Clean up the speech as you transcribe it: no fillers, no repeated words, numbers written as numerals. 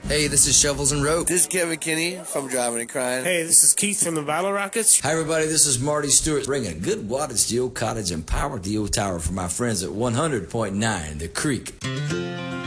Hey, this is Shovels and Rope. This is Kevin Kinney from Driving and Crying. Hey, this is Keith from the Battle Rockets. Hi, everybody. This is Marty Stewart. Bring a good wattage to the old cottage and power to the old tower for my friends at 100.9 The Creek.